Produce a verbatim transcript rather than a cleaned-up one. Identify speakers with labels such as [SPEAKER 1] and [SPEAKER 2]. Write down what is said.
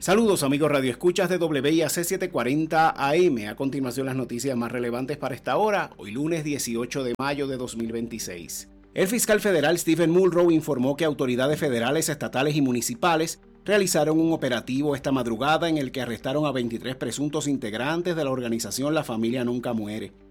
[SPEAKER 1] Saludos amigos radioescuchas de W I A C setecientos cuarenta A M. A continuación las noticias más relevantes para esta hora, hoy lunes dieciocho de mayo de dos mil veintiséis. El fiscal federal Stephen Muldrow informó que autoridades federales, estatales y municipales realizaron un operativo esta madrugada en el que arrestaron a veintitrés presuntos integrantes de la organización La Familia Nunca Muere.